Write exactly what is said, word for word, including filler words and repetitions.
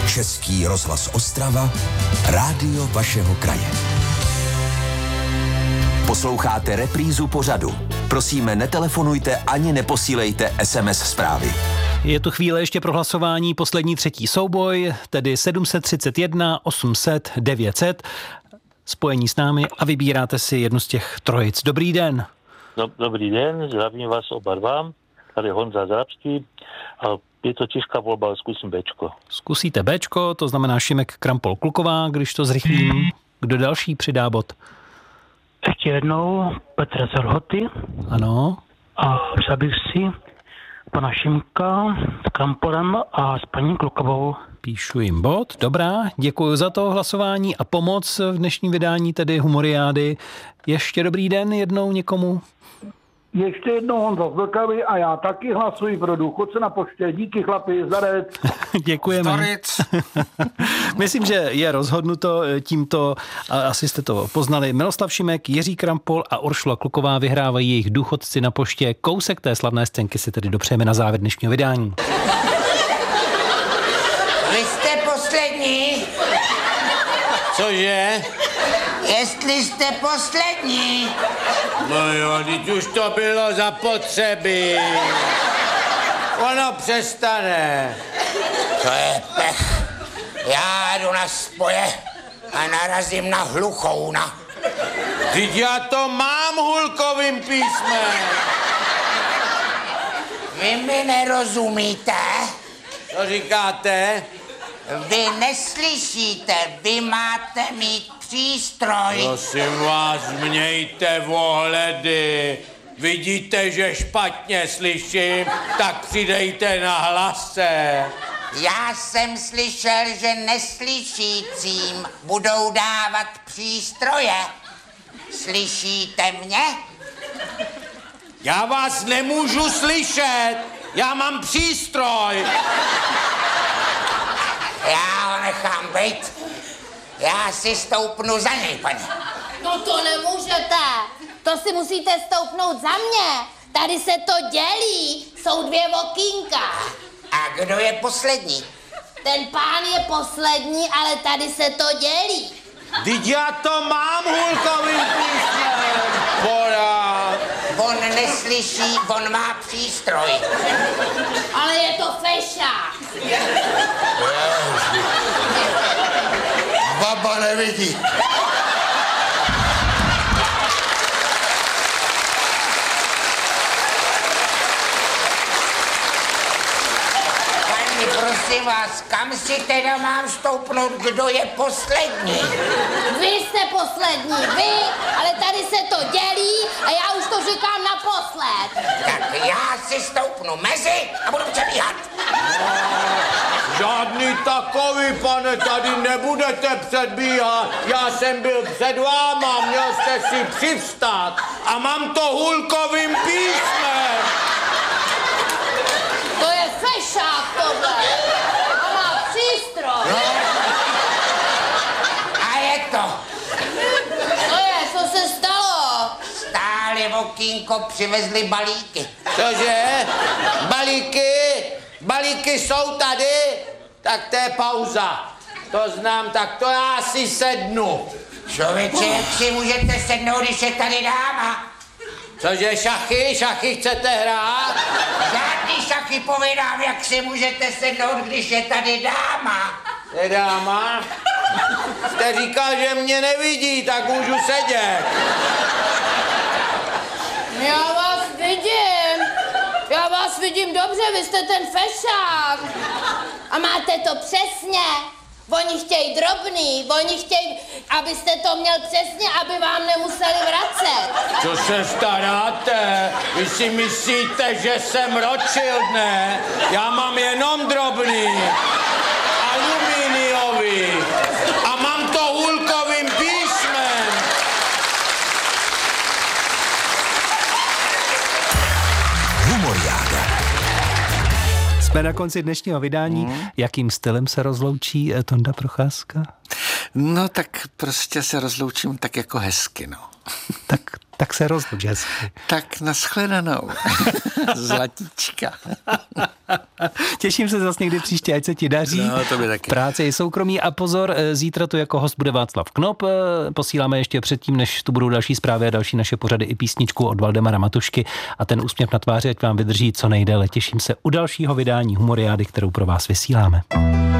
Český rozhlas Ostrava, rádio vašeho kraje. Posloucháte reprízu pořadu. Prosíme, netelefonujte ani neposílejte es em es zprávy. Je tu chvíle ještě pro hlasování, poslední třetí souboj, tedy sedm set třicet jedna, osm set, devět set. Spojení s námi a vybíráte si jednu z těch trojic. Dobrý den. Dobrý den, zdravím vás oba dva. Tady Honza Zrabský. A je to těžká volba, ale zkusím Bčko. Zkusíte Bčko, to znamená Šimek Krampol Kluková, když to zrychlím. Kdo další přidá bod? Ještě jednou Petr z Lhoty. Ano. A přál bych si pana Šimka s Krampolem a s paní Klukovou. Píšu jim bod, dobrá, děkuji za to hlasování a pomoc v dnešním vydání, tedy Humoriády. Ještě dobrý den jednou někomu. Ještě jednou Honza z Vltavy a já taky hlasuji pro důchodce na poště. Díky chlapi, zdarec. Děkujeme. Zdaric. Myslím, že je rozhodnuto tímto, asi jste to poznali. Miloslav Šimek, Jiří Krampol a Uršula Kluková vyhrávají jejich důchodci na poště. Kousek té slavné scénky si tedy dopřejeme na závěr dnešního vydání. Vy jste poslední? Cože? Jestli jste poslední. No jo, teď už to bylo zapotřebí. Ono přestane. To je pech. Já jdu na spoje a narazím na hluchouna. Teď já to mám hulkovým písmem. Vy mi nerozumíte? Co říkáte? Vy neslyšíte, vy máte mít přístroj. Prosím vás, mějte ohledy. Vidíte, že špatně slyším, tak přidejte na hlase. Já jsem slyšel, že neslyšícím budou dávat přístroje. Slyšíte mě? Já vás nemůžu slyšet, já mám přístroj. Já ho nechám být. Já si stoupnu za něj, paní. No to nemůžete. To si musíte stoupnout za mě. Tady se to dělí. Jsou dvě okýnka. A kdo je poslední? Ten pán je poslední, ale tady se to dělí. Vždyť já to mám hulkovým písmem. Porád. On neslyší, on má přístroj. Ale je to fešák. Baba nevidí. Pani, prosím vás, kam si teda mám stoupnout, kdo je poslední? Vy jste poslední, vy, ale tady se to dělí a já už to říkám naposled. Tak já si stoupnu mezi a budu přebíhat. Žádný takový, pane, tady nebudete předbíhat. Já jsem byl před váma, měl jste si přivstát a mám to hulkovým písmem. To je fešák tohle. A má přístroj. No. A je to. To je, co se stalo? Stáli v okýnko, přivezli balíky. Cože? Balíky? Balíky jsou tady? Tak to je pauza. To znám, tak to já si sednu. Člověče, jak si můžete sednout, když je tady dáma? Cože, šachy? Šachy chcete hrát? Žádný šachy povídám, jak si můžete sednout, když je tady dáma. Je dáma? Jste říkal, že mě nevidí, tak můžu sedět. Já vás vidím. Já vás vidím dobře, vy jste ten fešák. A máte to přesně. Oni chtějí drobný, oni chtějí, abyste to měl přesně, aby vám nemuseli vracet. Co se staráte? Vy si myslíte, že jsem ročil, ne? Já mám jenom drobný, aluminiový a mám to hulkovým písmem. Humoriáda. Jsme na konci dnešního vydání. Hmm. Jakým stylem se rozloučí Tonda Procházka? No tak prostě se rozloučím tak jako hezky, no. Tak Tak se rozluč hezky. Tak nashledanou. Zlatíčka. Těším se zase někdy příště, ať se ti daří. No, to by taky. Práce i soukromí a pozor, zítra tu jako host bude Václav Knop. Posíláme ještě předtím, než tu budou další zprávy a další naše pořady i písničku od Valdemara Matušky a ten úsměv na tváři, ať vám vydrží co nejdéle. Těším se u dalšího vydání Humoriády, kterou pro vás vysíláme.